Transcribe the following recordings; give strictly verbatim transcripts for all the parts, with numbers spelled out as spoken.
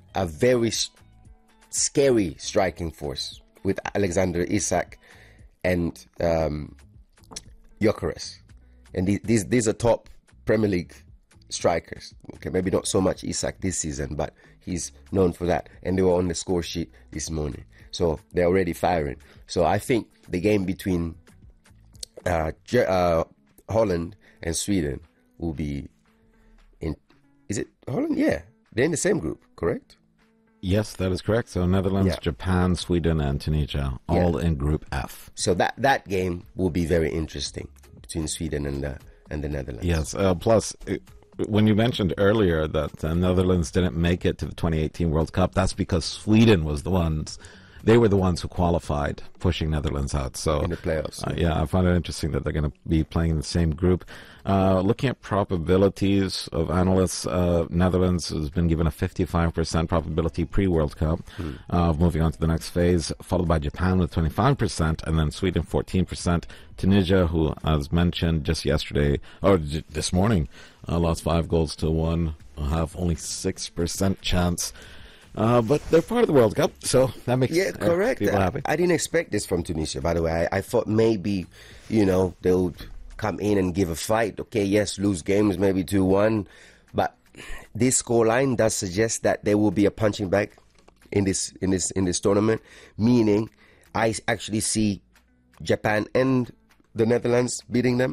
a very s- scary striking force with Alexander Isak and um, Gyökeres. And these, these these are top Premier League strikers. Okay, maybe not so much Isak this season, but he's known for that. And they were on the score sheet this morning, so they're already firing. So I think the game between uh, uh, Holland and Sweden will be in. Is it Holland? Yeah, they're in the same group, correct? Yes, that is correct. So Netherlands, Yeah. Japan, Sweden, and Tunisia, all Yeah. in Group F. So that that game will be very interesting between Sweden and the and the Netherlands. Yes. Uh, plus, it, when you mentioned earlier that the Netherlands didn't make it to the twenty eighteen World Cup, that's because Sweden was the ones. They were the ones who qualified, pushing Netherlands out. So In the playoffs. Uh, yeah, I find it interesting that they're going to be playing in the same group. Uh, looking at probabilities of analysts, uh, Netherlands has been given a fifty-five percent probability pre-World Cup Hmm. uh, of moving on to the next phase, followed by Japan with twenty-five percent, and then Sweden fourteen percent. Tunisia, who, as mentioned just yesterday, or j- this morning, uh, lost five goals to one, have only six percent chance. Uh, but they're part of the World Cup, so that makes Yeah, uh, correct. people I, happy. I didn't expect this from Tunisia, by the way. I, I thought maybe, you know, they would come in and give a fight. Okay, yes, lose games, maybe two one. But this scoreline does suggest that there will be a punching bag in this in this in this tournament. Meaning, I actually see Japan and the Netherlands beating them,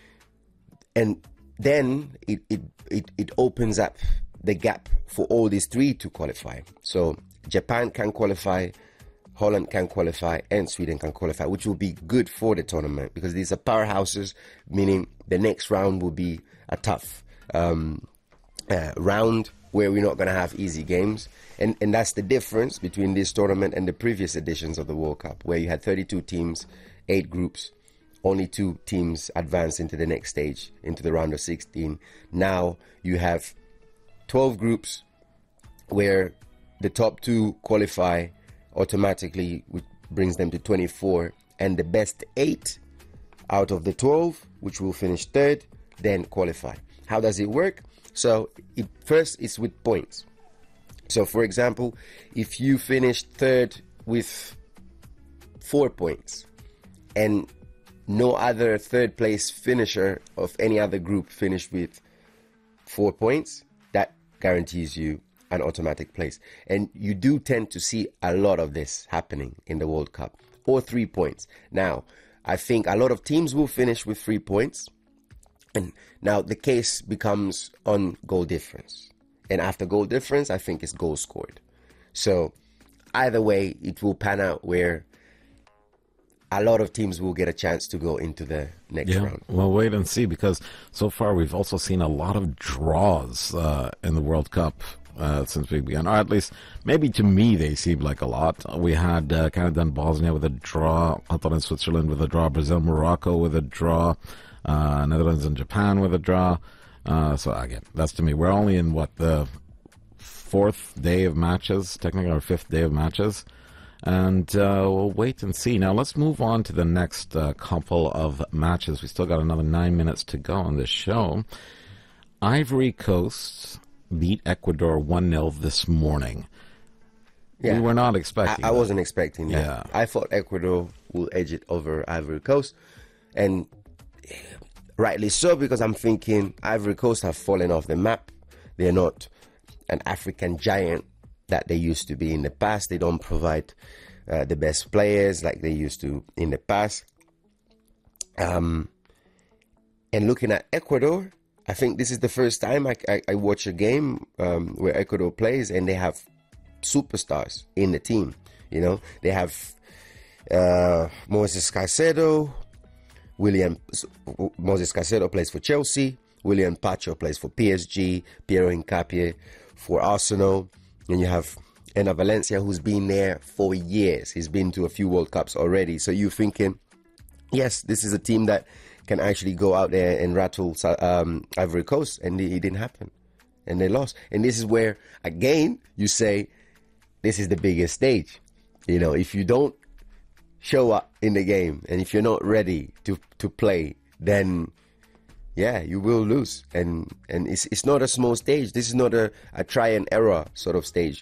and then it it it, it opens up the gap for all these three to qualify. So Japan can qualify, Holland can qualify, and Sweden can qualify, which will be good for the tournament because these are powerhouses, meaning the next round will be a tough um, uh, round where we're not going to have easy games. And, and that's the difference between this tournament and the previous editions of the World Cup, where you had thirty-two teams, eight groups, only two teams advanced into the next stage, into the round of sixteen. Now you have twelve groups where the top two qualify automatically, which brings them to twenty-four, and the best eight out of the twelve, which will finish third, then qualify. How does it work? So it, first it's with points. So for example, if you finish third with four points and no other third place finisher of any other group finished with four points, that guarantees you an automatic place. And you do tend to see a lot of this happening in the World Cup, or three points. Now, I think a lot of teams will finish with three points. And now the case becomes on goal difference. And after goal difference, I think it's goals scored. So either way, it will pan out where a lot of teams will get a chance to go into the next Yeah, round. well, wait and see, because so far we've also seen a lot of draws uh, in the World Cup uh, since we began. Or at least, maybe to me, they seem like a lot. We had uh, Canada and Bosnia with a draw, Qatar and Switzerland with a draw, Brazil, Morocco with a draw, uh, Netherlands and Japan with a draw. Uh, so again, that's to me. We're only in, what, the fourth day of matches, technically, or fifth day of matches. And uh, we'll wait and see. Now, let's move on to the next uh, couple of matches. We still got another nine minutes to go on this show. Ivory Coast beat Ecuador one nil this morning. Yeah. We were not expecting I, I that. wasn't expecting that. Yeah. I thought Ecuador will edge it over Ivory Coast. And rightly so, because I'm thinking Ivory Coast have fallen off the map. They're not an African giant that they used to be in the past. They don't provide uh, the best players like they used to in the past. Um, and looking at Ecuador, I think this is the first time I, I, I watch a game um, where Ecuador plays and they have superstars in the team. You know, they have uh, Moses Caicedo, William Moses Caicedo plays for Chelsea, William Pacho plays for P S G, Piero Hincapié for Arsenal, and you have Enner Valencia, who's been there for years. He's been to a few World Cups already. So you're thinking, yes, this is a team that can actually go out there and rattle um, Ivory Coast, and it didn't happen. And they lost. And this is where, again, you say, this is the biggest stage. You know, if you don't show up in the game, and if you're not ready to, to play, then, yeah, you will lose. And and it's it's not a small stage. This is not a, a try and error sort of stage.